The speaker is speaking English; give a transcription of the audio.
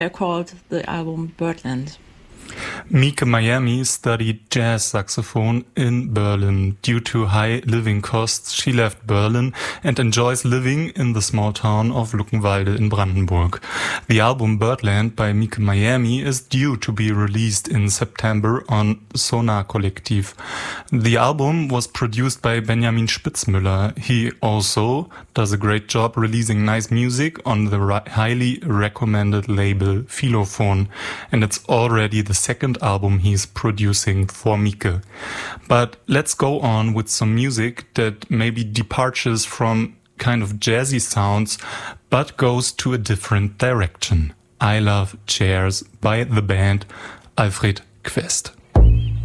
called the album Birdland. Mika Miami studied jazz saxophone in Berlin. Due to high living costs, she left Berlin and enjoys living in the small town of Luckenwalde in Brandenburg. The album Birdland by Mika Miami is due to be released in September on Sonar Kollektiv. The album was produced by Benjamin Spitzmüller. He also does a great job releasing nice music on the highly recommended label Philophone, and it's already the second album he's producing for Mika. But let's go on with some music that maybe departures from kind of jazzy sounds, but goes to a different direction. I Love Chairs by the band Alfred Quest.